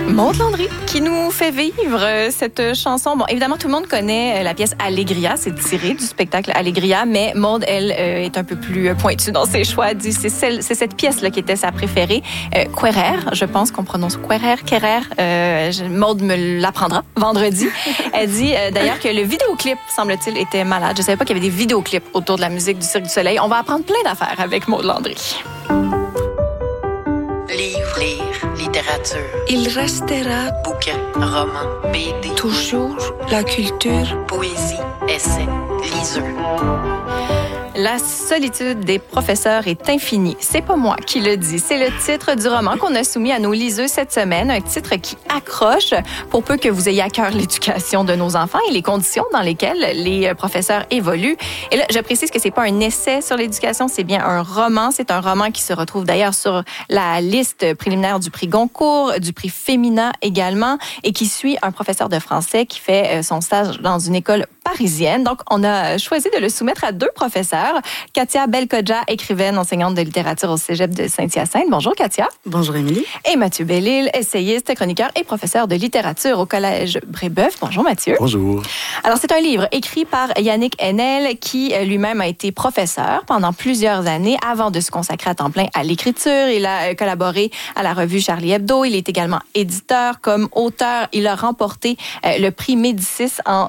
Maude Landry qui nous fait vivre cette chanson. Bon, évidemment, tout le monde connaît la pièce Allegria. C'est tiré du spectacle Allegria, mais Maude, elle, est un peu plus pointue dans ses choix. Elle dit c'est cette pièce-là qui était sa préférée. Querer, je pense qu'on prononce Querer. Maude me l'apprendra vendredi. Elle dit d'ailleurs que le vidéoclip, semble-t-il, était malade. Je savais pas qu'il y avait des vidéoclips autour de la musique du Cirque du Soleil. On va apprendre plein d'affaires avec Maude Landry. Livre, lire, littérature. Il restera Bouquin, roman, BD. toujours la culture. Poésie, essai, liseux. La solitude des professeurs est infinie. C'est pas moi qui le dis. C'est le titre du roman qu'on a soumis à nos liseux cette semaine. Un titre qui accroche pour peu que vous ayez à cœur l'éducation de nos enfants et les conditions dans lesquelles les professeurs évoluent. Et là, je précise que c'est pas un essai sur l'éducation, c'est bien un roman. C'est un roman qui se retrouve d'ailleurs sur la liste préliminaire du prix Goncourt, du prix Femina également, et qui suit un professeur de français qui fait son stage dans une école parisienne. Donc, on a choisi de le soumettre à deux professeurs. Katia Belkodja, écrivaine, enseignante de littérature au Cégep de Saint-Hyacinthe. Bonjour, Katia. Bonjour, Émilie. Et Mathieu Bellil, essayiste, chroniqueur et professeur de littérature au Collège Brébeuf. Bonjour, Mathieu. Bonjour. Alors, c'est un livre écrit par Yannick Enel, qui lui-même a été professeur pendant plusieurs années avant de se consacrer à temps plein à l'écriture. Il a collaboré à la revue Charlie Hebdo. Il est également éditeur. Comme auteur, il a remporté le prix Médicis en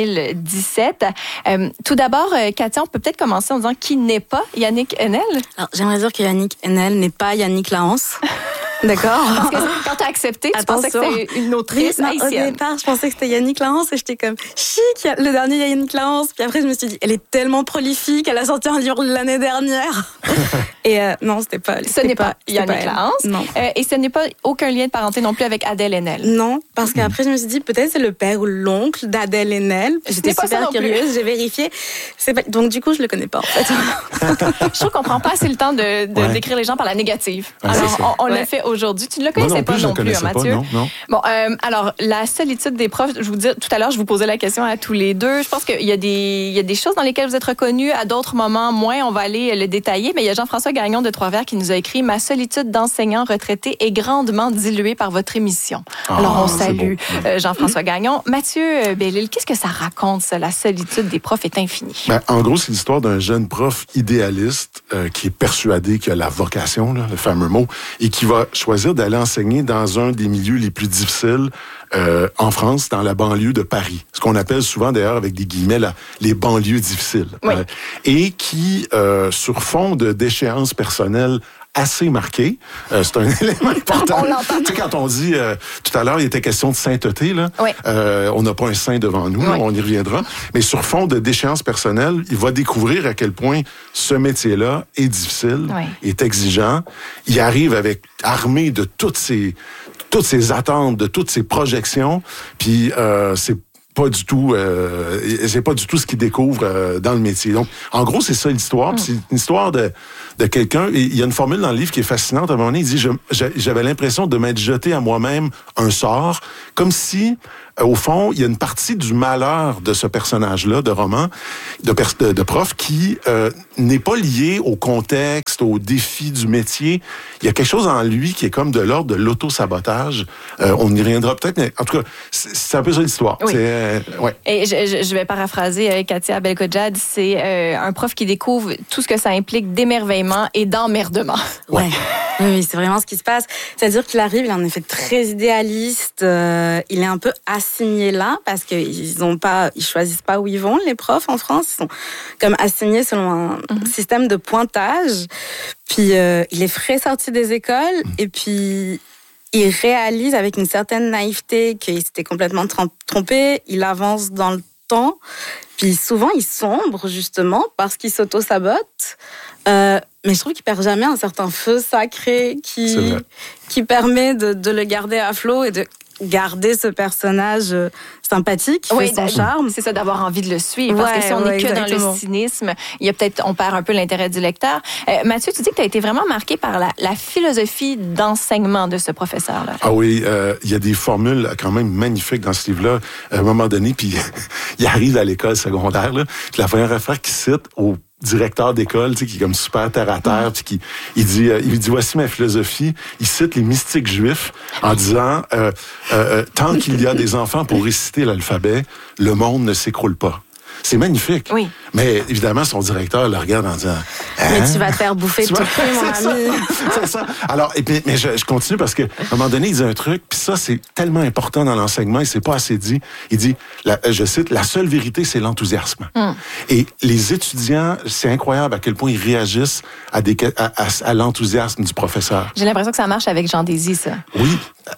2017. Tout d'abord, Katia, on peut peut-être commencer en disant qui n'est pas Yannick Enel. Alors, j'aimerais dire que Yannick Enel n'est pas Yannick Lahance. D'accord. Parce que quand tu as accepté, tu pensais que c'était une autrice haïtienne. Au départ, je pensais que c'était Yannick Lahance et j'étais comme chic, le dernier Yannick Lahance. Puis après, je me suis dit, elle est tellement prolifique, elle a sorti un livre l'année dernière. Et non, c'était pas. Ce n'est pas Yannick Lahance. Non. Et ce n'est pas aucun lien de parenté non plus avec Adèle Haenel. Non, parce qu'après, je me suis dit, peut-être c'est le père ou l'oncle d'Adèle Haenel. J'étais super curieuse, j'ai vérifié. Donc, du coup, je le connais pas, en fait. Je trouve qu'on prend pas assez le temps de décrire les gens par la négative. Alors, on le fait aujourd'hui. Tu ne le connaissais pas non plus, Mathieu. Non. Bon, alors, la solitude des profs, je vous dis, tout à l'heure, je vous posais la question à tous les deux. Je pense qu'il y a des choses dans lesquelles vous êtes reconnus, à d'autres moments moins. On va aller le détailler. Mais il y a Jean-François Gagnon de Trois-Rivières qui nous a écrit « Ma solitude d'enseignant retraité est grandement diluée par votre émission ». Alors, on salue Jean-François Gagnon. Mathieu Bellil, qu'est-ce que ça raconte, ça, la solitude des profs est infinie? En gros, c'est l'histoire d'un jeune prof idéaliste qui est persuadé qu'il a la vocation, là, le fameux mot, et qui va choisir d'aller enseigner dans un des milieux les plus difficiles en France, dans la banlieue de Paris. Ce qu'on appelle souvent, d'ailleurs, avec des guillemets, les banlieues difficiles. Oui. Et qui, sur fond d'échéances personnelles assez marqué. C'est un élément important. On l'entend. Tu sais, quand on dit, tout à l'heure, il était question de sainteté, là. Oui. On n'a pas un saint devant nous, Oui. on y reviendra. Mais sur fond de déchéance personnelle, il va découvrir à quel point ce métier-là est difficile, Oui. est exigeant. Il arrive armé de toutes ses attentes, de toutes ses projections, puis c'est pas du tout ce qu'il découvre dans le métier. Donc, en gros, c'est ça l'histoire. Puis c'est une histoire de quelqu'un. Et il y a une formule dans le livre qui est fascinante. À un moment donné, il dit j'avais l'impression de m'être jeté à moi-même un sort, comme si, au fond, il y a une partie du malheur de ce personnage-là, de roman, de prof, qui n'est pas lié au contexte, aux défis du métier. Il y a quelque chose en lui qui est comme de l'ordre de l'auto-sabotage. On y reviendra peut-être, mais en tout cas, c'est un peu ça l'histoire. Oui. Ouais. Et je vais paraphraser Katia Belkodja, c'est un prof qui découvre tout ce que ça implique d'émerveillement et d'emmerdement. Ouais. Oui, c'est vraiment ce qui se passe. C'est-à-dire qu'il arrive, il est en effet très idéaliste, il est un peu assigné là, parce qu'ils choisissent pas où ils vont, les profs en France. Ils sont comme assignés selon un système de pointage. Puis, il est frais sorti des écoles, et puis il réalise avec une certaine naïveté qu'il s'était complètement trompé. Il avance dans le temps, puis souvent il sombre justement parce qu'il s'auto-sabote. Mais je trouve qu'il perd jamais un certain feu sacré qui permet de le garder à flot et de garder ce personnage sympathique, qui fait son charme. C'est ça, d'avoir envie de le suivre. Parce que si on n'est que exactement. dans le cynisme, on perd un peu l'intérêt du lecteur. Mathieu, tu dis que tu as été vraiment marqué par la philosophie d'enseignement de ce professeur-là. Ah oui, il y a des formules quand même magnifiques dans ce livre-là. À un moment donné, puis il arrive à l'école secondaire, là, puis la première affaire qu'il cite directeur d'école, tu sais, qui est comme super terre à terre, puis il dit voici ma philosophie. Il cite les mystiques juifs en disant tant qu'il y a des enfants pour réciter l'alphabet, le monde ne s'écroule pas. C'est magnifique. Oui. Mais évidemment, son directeur le regarde en disant Mais tu vas te faire bouffer tout cru, mon ami. C'est ça. Alors, mais je continue parce qu'à un moment donné, il dit un truc, puis ça, c'est tellement important dans l'enseignement et c'est pas assez dit. Il dit, je cite, la seule vérité, c'est l'enthousiasme. Et les étudiants, c'est incroyable à quel point ils réagissent à l'enthousiasme du professeur. J'ai l'impression que ça marche avec Jean Désy, ça. Oui.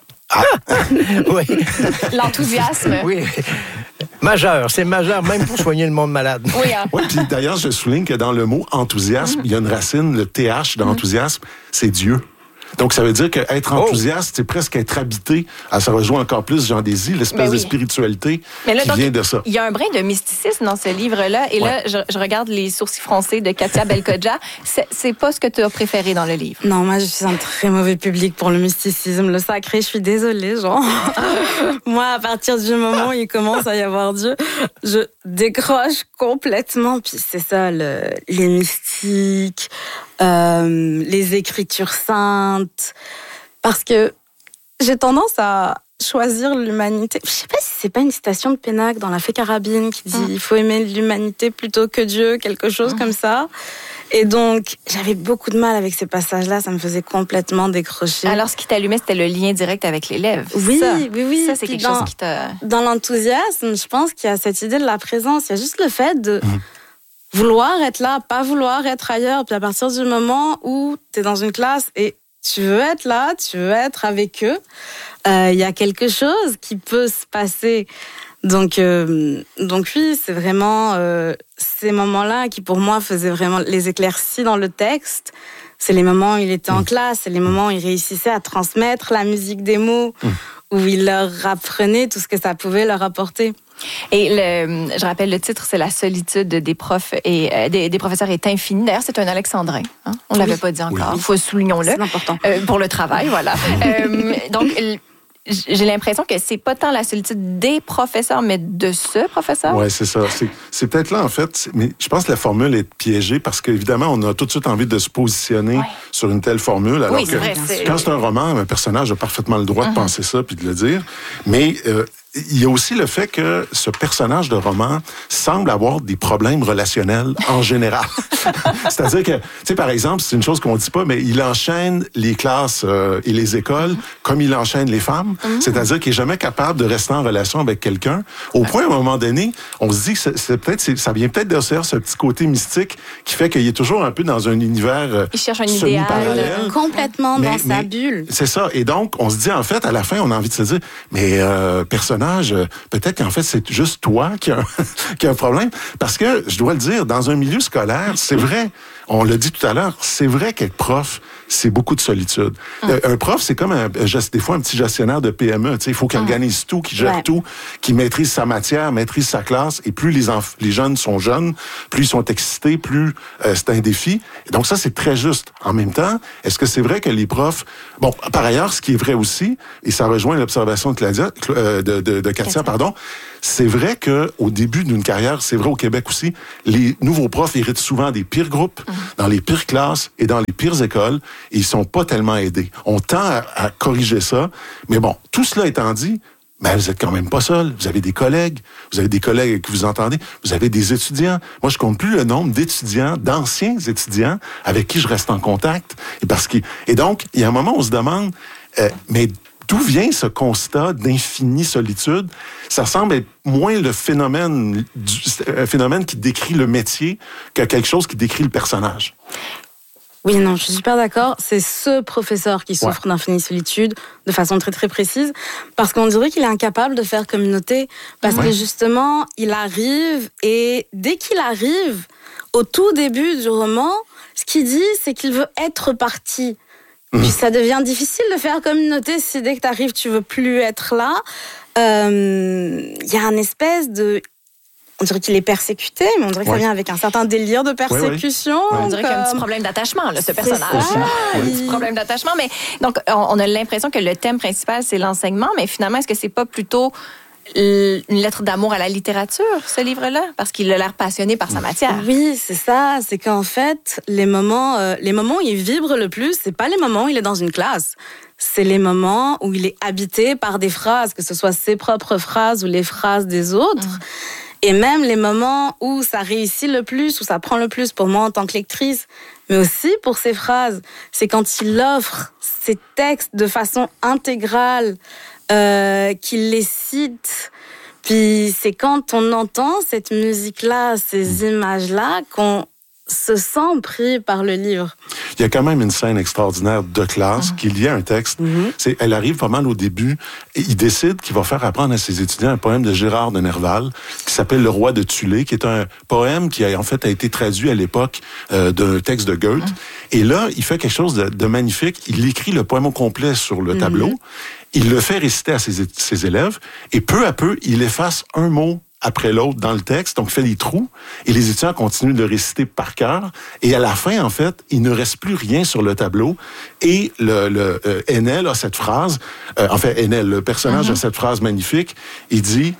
Oui. L'enthousiasme. Oui. Majeur, c'est majeur, même pour soigner le monde malade. Oui, hein. Oui, puis d'ailleurs, je souligne que dans le mot enthousiasme, il y a une racine, le TH d'enthousiasme, c'est Dieu. Donc, ça veut dire qu'être enthousiaste, c'est presque être habité. Ça rejoint encore plus Jean Désy, l'espèce de spiritualité qui vient de ça. Il y a un brin de mysticisme dans ce livre-là. Et là, je regarde les sourcils froncés de Katia Belkodja. C'est pas ce que tu as préféré dans le livre. Non, moi, je suis un très mauvais public pour le mysticisme. Le sacré, je suis désolée, genre. Moi, à partir du moment où il commence à y avoir Dieu, je décroche complètement. Puis c'est ça, les mystiques... les écritures saintes, parce que j'ai tendance à choisir l'humanité. Je sais pas si c'est pas une citation de Pénac dans La Fée Carabine qui dit il faut aimer l'humanité plutôt que Dieu, quelque chose comme ça. Et donc, j'avais beaucoup de mal avec ces passages-là, ça me faisait complètement décrocher. Alors, ce qui t'allumait, c'était le lien direct avec l'élève. Oui. Ça, c'est quelque chose qui t'a... Dans l'enthousiasme, je pense qu'il y a cette idée de la présence. Il y a juste le fait de... vouloir être là, pas vouloir être ailleurs. Puis à partir du moment où tu es dans une classe et tu veux être là, tu veux être avec eux, il y a quelque chose qui peut se passer. Donc oui, c'est vraiment ces moments-là qui pour moi faisaient vraiment les éclaircies dans le texte. C'est les moments où il était en classe, c'est les moments où il réussissait à transmettre la musique des mots, où il leur apprenait tout ce que ça pouvait leur apporter. Et je rappelle, le titre, c'est La solitude des profs et des professeurs est infinie. D'ailleurs, c'est un alexandrin. Hein? On ne l'avait pas dit encore. Il faut soulignons-le. C'est important. Pour le travail, voilà. Donc, j'ai l'impression que c'est pas tant la solitude des professeurs, mais de ce professeur. Oui, c'est ça. C'est peut-être là, en fait. Mais je pense que la formule est piégée parce qu'évidemment, on a tout de suite envie de se positionner sur une telle formule. Alors que quand c'est un roman, un personnage a parfaitement le droit de penser ça puis de le dire. Mais il y a aussi le fait que ce personnage de roman semble avoir des problèmes relationnels en général. C'est-à-dire que, tu sais, par exemple, c'est une chose qu'on dit pas, mais il enchaîne les classes et les écoles comme il enchaîne les femmes. C'est-à-dire qu'il est jamais capable de rester en relation avec quelqu'un. Au point, à un moment donné, on se dit que ça vient peut-être de ce petit côté mystique qui fait qu'il est toujours un peu dans un univers il cherche un idéal complètement dans sa bulle. C'est ça. Et donc, on se dit, en fait, à la fin, on a envie de se dire, mais personnage, peut-être qu'en fait, c'est juste toi qui a un problème. Parce que, je dois le dire, dans un milieu scolaire, c'est vrai, on l'a dit tout à l'heure, c'est vrai qu'être prof, c'est beaucoup de solitude. Un prof, c'est comme des fois un petit gestionnaire de PME. Il faut qu'il organise tout, qu'il gère tout, qu'il maîtrise sa matière, maîtrise sa classe. Et plus les jeunes sont jeunes, plus ils sont excités, plus c'est un défi. Et donc ça, c'est très juste. En même temps, est-ce que c'est vrai que les profs... Bon, par ailleurs, ce qui est vrai aussi, et ça rejoint l'observation de Katia, pardon, c'est vrai qu'au début d'une carrière, c'est vrai au Québec aussi, les nouveaux profs héritent souvent des pires groupes, dans les pires classes et dans les pires écoles, et ils sont pas tellement aidés. On tend à corriger ça, mais bon, tout cela étant dit, ben, vous êtes quand même pas seul. Vous avez des collègues avec qui vous entendez, vous avez des étudiants. Moi, je compte plus le nombre d'étudiants, d'anciens étudiants avec qui je reste en contact. Et donc, il y a un moment où on se demande, mais d'où vient ce constat d'infinie solitude? Ça semble être moins le phénomène qui décrit le métier que quelque chose qui décrit le personnage. Oui, non, je suis super d'accord. C'est ce professeur qui souffre d'infinie solitude de façon très, très précise. Parce qu'on dirait qu'il est incapable de faire communauté. Parce que justement, il arrive et dès qu'il arrive, au tout début du roman, ce qu'il dit, c'est qu'il veut être parti. Puis ça devient difficile de faire communauté si dès que tu arrives, tu veux plus être là. Y a un espèce de... On dirait qu'il est persécuté, mais on dirait que ça vient avec un certain délire de persécution. On dirait qu'il y a un petit problème d'attachement, là, ce personnage. Un petit problème d'attachement. Mais donc, on a l'impression que le thème principal, c'est l'enseignement, mais finalement, est-ce que c'est pas plutôt une lettre d'amour à la littérature, ce livre-là, parce qu'il a l'air passionné par sa matière. Oui, c'est ça. C'est qu'en fait, les moments où il vibre le plus, c'est pas les moments où il est dans une classe. C'est les moments où il est habité par des phrases, que ce soit ses propres phrases ou les phrases des autres. Et même les moments où ça réussit le plus, où ça prend le plus pour moi en tant que lectrice, mais aussi pour ses phrases. C'est quand il offre ses textes de façon intégrale, qu'il les cite. Puis c'est quand on entend cette musique-là, ces images-là, qu'on se sent pris par le livre. Il y a quand même une scène extraordinaire de classe, qu'il y a un texte. Elle arrive pas mal au début, et il décide qu'il va faire apprendre à ses étudiants un poème de Gérard de Nerval, qui s'appelle Le Roi de Thulé, qui est un poème qui a été traduit à l'époque d'un texte de Goethe. Et là, il fait quelque chose de magnifique. Il écrit le poème au complet sur le tableau. Il le fait réciter à ses élèves, et peu à peu, il efface un mot après l'autre dans le texte, donc il fait des trous, et les étudiants continuent de réciter par cœur, et à la fin, en fait, il ne reste plus rien sur le tableau, et Enel a cette phrase, Enel, le personnage a cette phrase magnifique, il dit...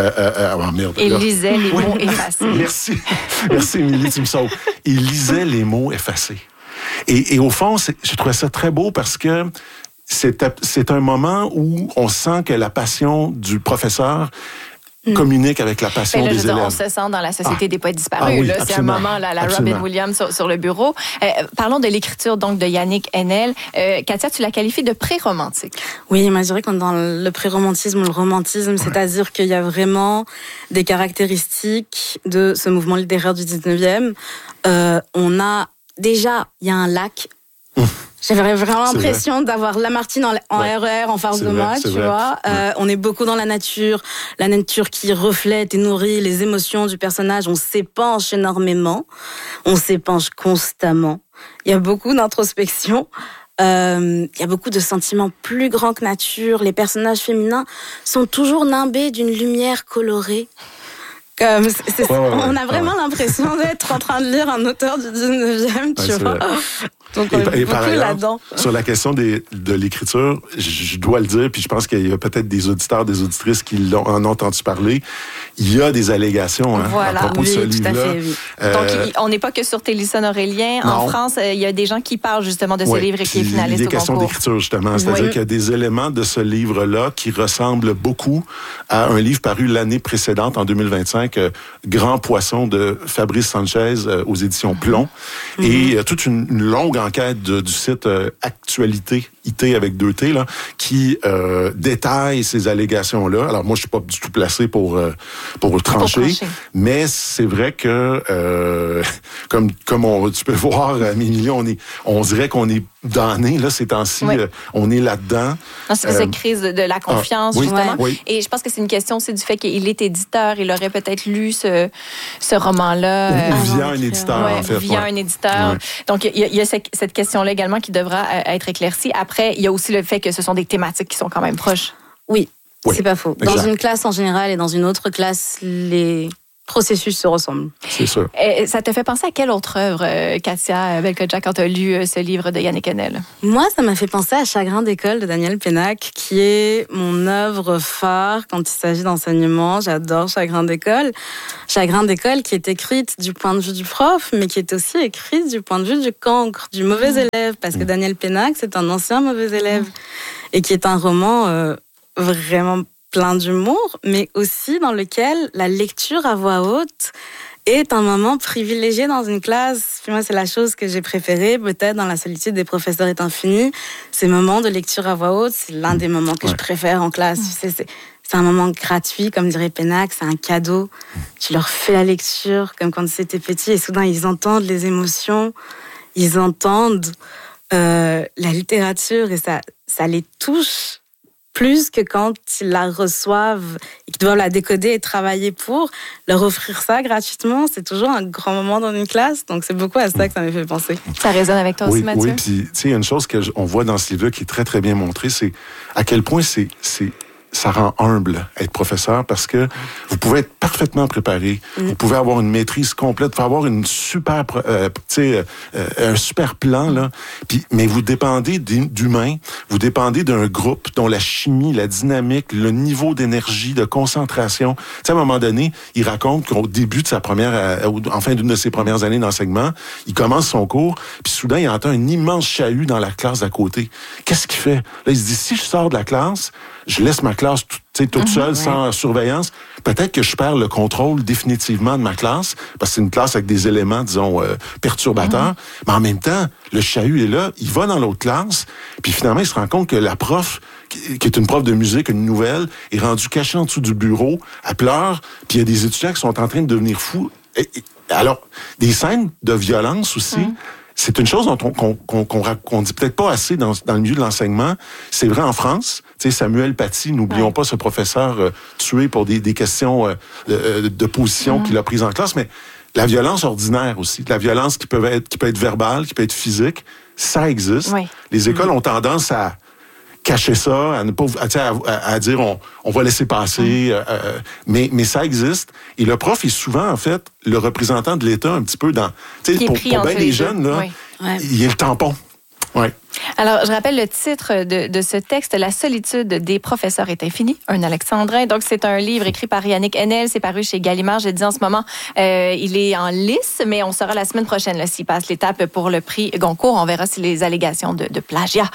Il lisait les mots effacés. Merci Émilie, tu me sauves. Il lisait les mots effacés. Et au fond, je trouvais ça très beau parce que c'est un moment où on sent que la passion du professeur communique avec la passion des élèves. On se sent dans la Société des poètes disparus. Oui, c'est un moment, la Robin Williams sur le bureau. Parlons de l'écriture donc de Yannick Enel. Katia, tu la qualifies de pré-romantique. Oui, moi je dirais qu'on est dans le pré-romantisme ou le romantisme, c'est-à-dire qu'il y a vraiment des caractéristiques de ce mouvement littéraire du 19e. Il y a un lac. J'avais vraiment l'impression d'avoir Lamartine en RER en face de moi, tu vois. On est beaucoup dans la nature qui reflète et nourrit les émotions du personnage. On s'épanche énormément, on s'épanche constamment. Il y a beaucoup d'introspection. Il y a beaucoup de sentiments plus grands que nature. Les personnages féminins sont toujours nimbés d'une lumière colorée. On a vraiment l'impression d'être en train de lire un auteur du 19e, tu vois. Donc on est beaucoup là-dedans. Sur la question de l'écriture, je dois le dire, puis je pense qu'il y a peut-être des auditeurs, des auditrices qui en ont entendu parler. Il y a des allégations à propos de ce livre-là. Oui. Donc, on n'est pas que sur Télisson-Aurélien. En France, il y a des gens qui parlent justement de ce livre et qui est finaliste au concours. Il y a des questions d'écriture, justement. C'est-à-dire qu'il y a des éléments de ce livre-là qui ressemblent beaucoup à un livre paru l'année précédente, en 2025, Grand Poisson de Fabrice Sanchez aux éditions Plomb. Et toute une longue enquête du site Actualité, IT avec 2T, là, qui détaille ces allégations-là. Alors, moi, je suis pas du tout placé pour trancher, mais c'est vrai que, comme tu peux voir, Émilie, on dirait qu'on est damné, là, ces temps-ci, on est là-dedans. Non, c'est cette crise de la confiance, justement. Oui. Et je pense que c'est une question aussi du fait qu'il est éditeur. Il aurait peut-être lu ce roman-là. Via un éditeur, en fait. Via un éditeur. Ouais. Donc, il y a cette question-là également qui devra être éclaircie. Après, il y a aussi le fait que ce sont des thématiques qui sont quand même proches. Oui, c'est pas faux. Exact. Dans une classe en général et dans une autre classe, les processus se ressemblent. C'est sûr. Et ça te fait penser à quelle autre œuvre, Katia Belkhodja, quand tu as lu ce livre de Yannick Enel? Moi, ça m'a fait penser à Chagrin d'école de Daniel Pénac, qui est mon œuvre phare quand il s'agit d'enseignement. J'adore Chagrin d'école. Chagrin d'école qui est écrite du point de vue du prof, mais qui est aussi écrite du point de vue du cancre, du mauvais élève, parce que Daniel Pénac, c'est un ancien mauvais élève, et qui est un roman vraiment plein d'humour, mais aussi dans lequel la lecture à voix haute est un moment privilégié dans une classe. Puis moi, c'est la chose que j'ai préférée, peut-être dans La solitude des professeurs est infinie. Ces moments de lecture à voix haute, c'est l'un des moments que je préfère en classe. Tu sais, c'est un moment gratuit, comme dirait Pénac, c'est un cadeau. Tu leur fais la lecture, comme quand c'était petit, et soudain, ils entendent les émotions, ils entendent la littérature, et ça les touche plus que quand ils la reçoivent et qu'ils doivent la décoder et travailler pour. Leur offrir ça gratuitement, c'est toujours un grand moment dans une classe. Donc, c'est beaucoup à ça que ça m'a fait penser. Ça résonne avec toi aussi, Mathieu? Oui, puis, tu sais, il y a une chose qu'on voit dans ce livre qui est très, très bien montrée, c'est à quel point ça rend humble être professeur, parce que vous pouvez être parfaitement préparé. Vous pouvez avoir une maîtrise complète, vous pouvez avoir une super, un super plan, là. Mais vous dépendez d'humains, vous dépendez d'un groupe dont la chimie, la dynamique, le niveau d'énergie, de concentration. Tu sais, à un moment donné, il raconte qu'au début de en fin d'une de ses premières années d'enseignement, il commence son cours, puis soudain, il entend un immense chahut dans la classe d'à côté. Qu'est-ce qu'il fait? Là, il se dit, si je sors de la classe, je laisse ma classe toute seule, sans surveillance, peut-être que je perds le contrôle définitivement de ma classe, parce que c'est une classe avec des éléments, disons, perturbateurs. Mais en même temps, le chahut est là, il va dans l'autre classe, puis finalement, il se rend compte que la prof, qui est une prof de musique, une nouvelle, est rendue cachée en dessous du bureau, elle pleure, puis il y a des étudiants qui sont en train de devenir fous. Alors, des scènes de violence aussi, c'est une chose dont qu'on dit peut-être pas assez dans le milieu de l'enseignement. C'est vrai en France. Tu sais, Samuel Paty, n'oublions pas ce professeur tué pour des questions de position qu'il a prises en classe, mais la violence ordinaire aussi, la violence qui peut être verbale, qui peut être physique, ça existe. Oui. Les écoles ont tendance à cacher ça, à ne pas, à dire on va laisser passer, mais ça existe. Et le prof est souvent en fait le représentant de l'État un petit peu dans, tu sais, pour bien les jeunes là, il est le tampon. Ouais. Alors, je rappelle le titre de ce texte, La solitude des professeurs est infinie, un alexandrin. Donc, c'est un livre écrit par Yannick Haenel. C'est paru chez Gallimard. Je dis en ce moment, il est en lice, mais on saura la semaine prochaine là, s'il passe l'étape pour le prix Goncourt. On verra si les allégations de plagiat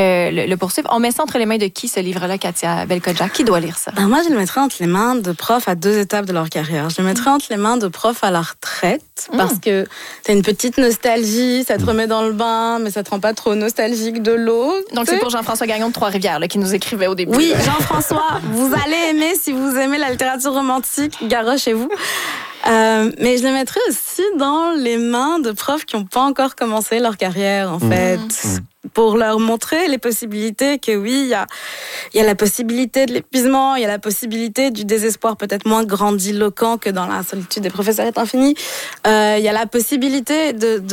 le poursuivent. On met ça entre les mains de qui, ce livre-là, Katia Belkodja? Qui doit lire ça? Ben, moi, je le mettrais entre les mains de profs à 2 étapes de leur carrière. Je le mettrais entre les mains de profs à la retraite, parce que t'as une petite nostalgie, ça te remet dans le bain, mais ça te rend pas trop nostalgique de l'eau. Donc, c'est pour Jean-François Gagnon de Trois-Rivières là, qui nous écrivait au début. Oui, Jean-François, vous allez aimer, si vous aimez la littérature romantique, garochez-vous. Mais je le mettrais aussi dans les mains de profs qui n'ont pas encore commencé leur carrière, en fait. Pour leur montrer les possibilités que oui, il y a la possibilité de l'épuisement, il y a la possibilité du désespoir peut-être moins grandiloquent que dans La solitude des professeurs est infinie. Il y a la possibilité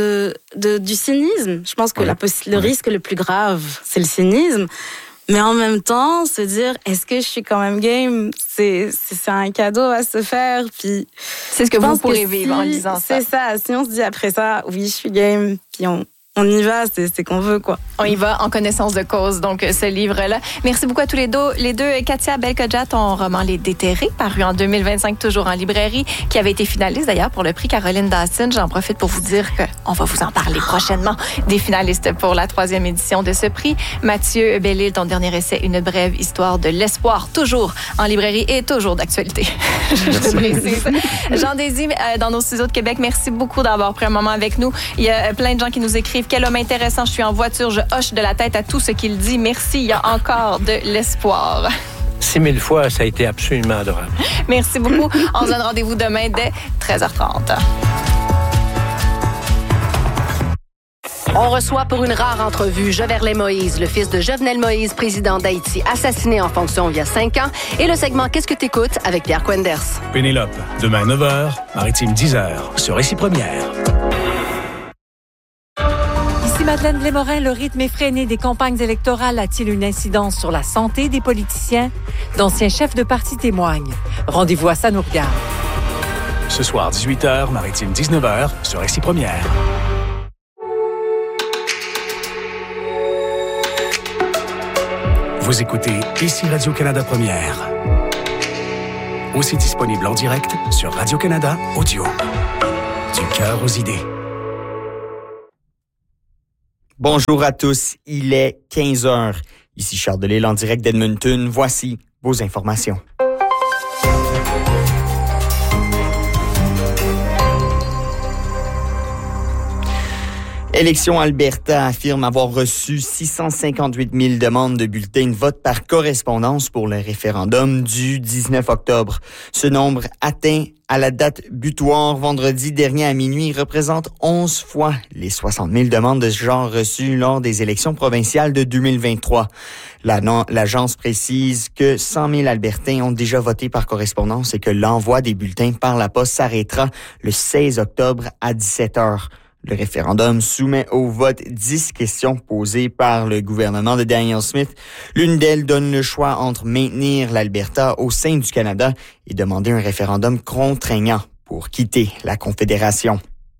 du cynisme. Je pense que le risque le plus grave, c'est le cynisme. Mais en même temps, se dire, est-ce que je suis quand même game? C'est un cadeau à se faire. Puis c'est ce que vous pourrez vivre en lisant ça. C'est ça. Si on se dit après ça, oui, je suis game, puis on y va, c'est qu'on veut, quoi. On y va en connaissance de cause, donc, ce livre-là. Merci beaucoup à tous les deux. Katia Belkodja, ton roman Les Déterrés, paru en 2025, toujours en librairie, qui avait été finaliste, d'ailleurs, pour le prix Caroline Dawson. J'en profite pour vous dire qu'on va vous en parler prochainement des finalistes pour la 3e édition de ce prix. Mathieu Bellil, ton dernier essai, Une brève histoire de l'espoir, toujours en librairie et toujours d'actualité. Je précise. Jean Désy, dans nos studios de Québec, merci beaucoup d'avoir pris un moment avec nous. Il y a plein de gens qui nous écrivent. Quel homme intéressant, je suis en voiture, je hoche de la tête à tout ce qu'il dit. Merci, il y a encore de l'espoir. 6000 fois, ça a été absolument adorable. Merci beaucoup. On se donne rendez-vous demain dès 13h30. On reçoit pour une rare entrevue Jovenel Moïse, le fils de Jovenel Moïse, président d'Haïti, assassiné en fonction il y a 5 ans, et le segment Qu'est-ce que t'écoutes avec Pierre Quenders. Pénélope, demain 9h, Maritime 10h, sur Récit Première. Ici Madeleine Blémorin, le rythme effréné des campagnes électorales a-t-il une incidence sur la santé des politiciens? D'anciens chefs de parti témoignent. Rendez-vous à Ça nous regarde. Ce soir, 18h, Maritime 19h, sur Récit Première. Vous écoutez Ici Radio-Canada Première. Aussi disponible en direct sur Radio-Canada Audio. Du cœur aux idées. Bonjour à tous, il est 15h. Ici Charles Delisle en direct d'Edmonton. Voici vos informations. Élections Alberta affirme avoir reçu 658 000 demandes de bulletins de vote par correspondance pour le référendum du 19 octobre. Ce nombre atteint à la date butoir vendredi dernier à minuit représente 11 fois les 60 000 demandes de ce genre reçues lors des élections provinciales de 2023. L'agence précise que 100 000 Albertains ont déjà voté par correspondance et que l'envoi des bulletins par la poste s'arrêtera le 16 octobre à 17h. Le référendum soumet au vote 10 questions posées par le gouvernement de Danielle Smith. L'une d'elles donne le choix entre maintenir l'Alberta au sein du Canada et demander un référendum contraignant pour quitter la Confédération.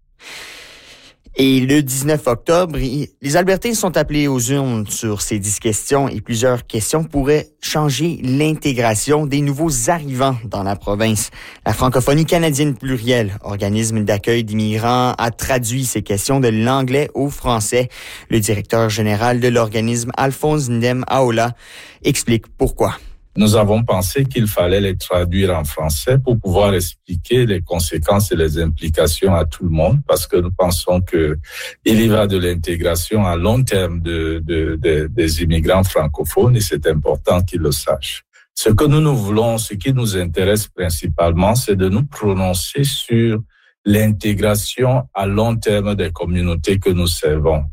Et le 19 octobre, les Albertains sont appelés aux urnes sur ces 10 questions et plusieurs questions pourraient changer l'intégration des nouveaux arrivants dans la province. La Francophonie canadienne plurielle, organisme d'accueil d'immigrants, a traduit ces questions de l'anglais au français. Le directeur général de l'organisme, Alphonse Ndem-Aola, explique pourquoi. Nous avons pensé qu'il fallait les traduire en français pour pouvoir expliquer les conséquences et les implications à tout le monde, parce que nous pensons que il y va de l'intégration à long terme des immigrants francophones et c'est important qu'ils le sachent. Ce que nous voulons, ce qui nous intéresse principalement, c'est de nous prononcer sur l'intégration à long terme des communautés que nous servons.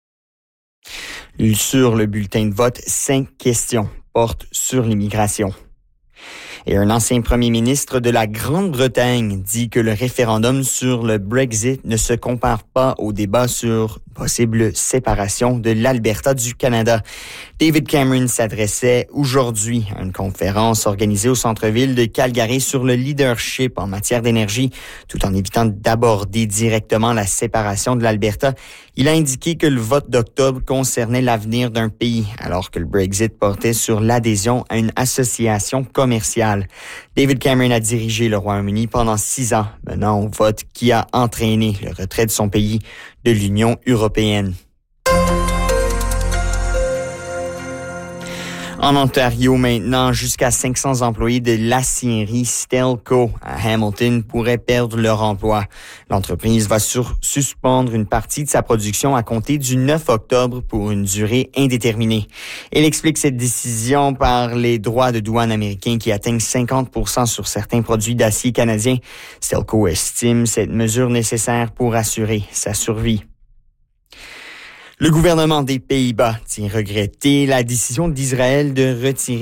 Sur le bulletin de vote, 5 questions portent sur l'immigration. Et un ancien premier ministre de la Grande-Bretagne dit que le référendum sur le Brexit ne se compare pas au débat sur possible séparation de l'Alberta du Canada. David Cameron s'adressait aujourd'hui à une conférence organisée au centre-ville de Calgary sur le leadership en matière d'énergie, tout en évitant d'aborder directement la séparation de l'Alberta. Il a indiqué que le vote d'octobre concernait l'avenir d'un pays, alors que le Brexit portait sur l'adhésion à une association commerciale. David Cameron a dirigé le Royaume-Uni pendant 6 ans, menant au vote qui a entraîné le retrait de son pays de l'Union européenne. En Ontario maintenant, jusqu'à 500 employés de l'aciérie Stelco à Hamilton pourraient perdre leur emploi. L'entreprise va suspendre une partie de sa production à compter du 9 octobre pour une durée indéterminée. Elle explique cette décision par les droits de douane américains qui atteignent 50% sur certains produits d'acier canadiens. Stelco estime cette mesure nécessaire pour assurer sa survie. Le gouvernement des Pays-Bas tient regretter la décision d'Israël de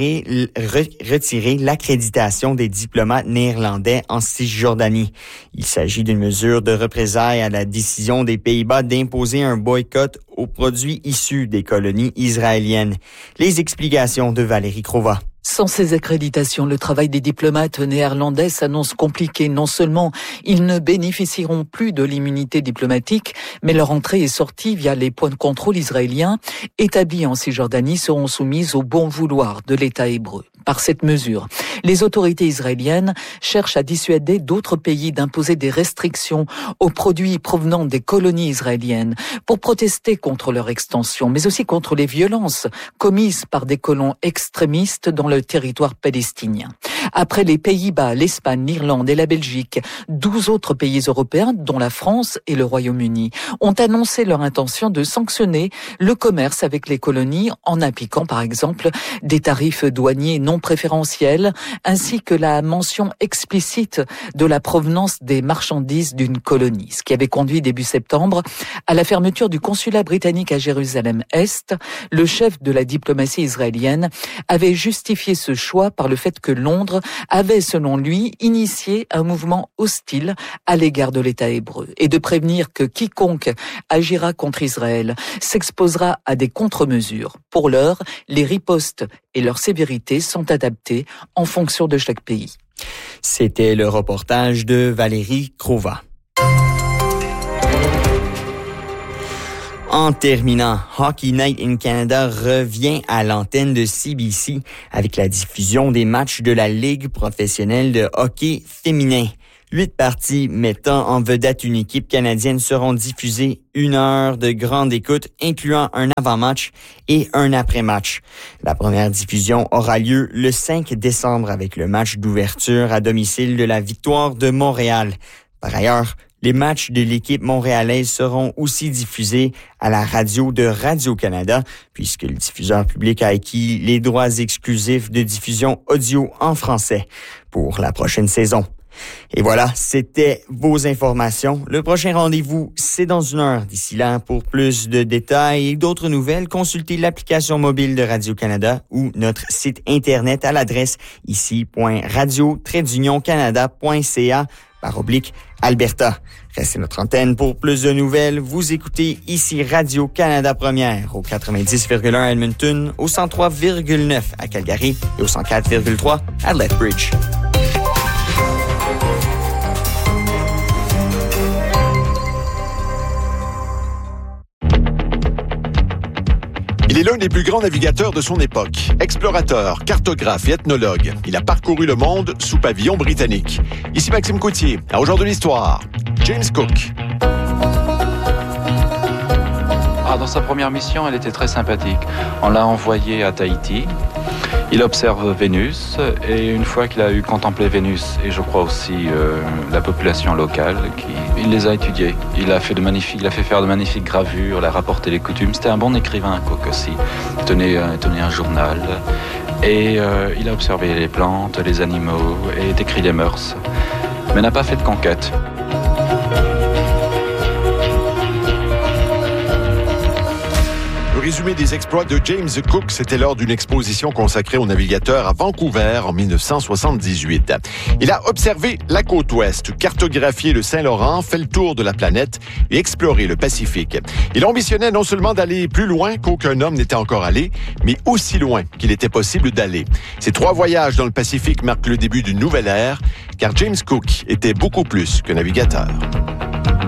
retirer l'accréditation des diplomates néerlandais en Cisjordanie. Il s'agit d'une mesure de représailles à la décision des Pays-Bas d'imposer un boycott aux produits issus des colonies israéliennes. Les explications de Valérie Crova. Sans ces accréditations, le travail des diplomates néerlandais s'annonce compliqué. Non seulement ils ne bénéficieront plus de l'immunité diplomatique, mais leur entrée et sortie via les points de contrôle israéliens établis en Cisjordanie seront soumises au bon vouloir de l'État hébreu. Par cette mesure, les autorités israéliennes cherchent à dissuader d'autres pays d'imposer des restrictions aux produits provenant des colonies israéliennes pour protester contre leur extension, mais aussi contre les violences commises par des colons extrémistes dans le territoire palestinien. Après les Pays-Bas, l'Espagne, l'Irlande et la Belgique, 12 autres pays européens, dont la France et le Royaume-Uni, ont annoncé leur intention de sanctionner le commerce avec les colonies en appliquant par exemple des tarifs douaniers non préférentiels ainsi que la mention explicite de la provenance des marchandises d'une colonie, ce qui avait conduit début septembre à la fermeture du consulat britannique à Jérusalem-Est. Le chef de la diplomatie israélienne avait justifié ce choix par le fait que Londres avait, selon lui, initié un mouvement hostile à l'égard de l'État hébreu et de prévenir que quiconque agira contre Israël s'exposera à des contre-mesures. Pour l'heure, les ripostes et leur sévérité sont adaptées en fonction de chaque pays. C'était le reportage de Valérie Crova. En terminant, Hockey Night in Canada revient à l'antenne de CBC avec la diffusion des matchs de la Ligue professionnelle de hockey féminin. 8 parties mettant en vedette une équipe canadienne seront diffusées 1 heure de grande écoute, incluant un avant-match et un après-match. La première diffusion aura lieu le 5 décembre avec le match d'ouverture à domicile de la Victoire de Montréal. Par ailleurs, les matchs de l'équipe montréalaise seront aussi diffusés à la radio de Radio-Canada, puisque le diffuseur public a acquis les droits exclusifs de diffusion audio en français pour la prochaine saison. Et voilà, c'était vos informations. Le prochain rendez-vous, c'est dans 1 heure. D'ici là, pour plus de détails et d'autres nouvelles, consultez l'application mobile de Radio-Canada ou notre site Internet à l'adresse ici.radio-canada.ca/Alberta. Restez notre antenne pour plus de nouvelles. Vous écoutez ici Radio-Canada Première au 90,1 à Edmonton, au 103,9 à Calgary et au 104,3 à Lethbridge. Il est l'un des plus grands navigateurs de son époque. Explorateur, cartographe et ethnologue. Il a parcouru le monde sous pavillon britannique. Ici Maxime Coutier. À Au jour de l'histoire, James Cook. Dans sa première mission, elle était très sympathique. On l'a envoyé à Tahiti. Il observe Vénus et une fois qu'il a eu contemplé Vénus et je crois aussi la population locale, il les a étudiés. Il a fait faire de magnifiques gravures, il a rapporté les coutumes. C'était un bon écrivain, Cook aussi. Il tenait un journal et il a observé les plantes, les animaux et décrit les mœurs, mais n'a pas fait de conquête. Le résumé des exploits de James Cook, c'était lors d'une exposition consacrée aux navigateurs à Vancouver en 1978. Il a observé la côte ouest, cartographié le Saint-Laurent, fait le tour de la planète et exploré le Pacifique. Il ambitionnait non seulement d'aller plus loin qu'aucun homme n'était encore allé, mais aussi loin qu'il était possible d'aller. Ces 3 voyages dans le Pacifique marquent le début d'une nouvelle ère, car James Cook était beaucoup plus que navigateur.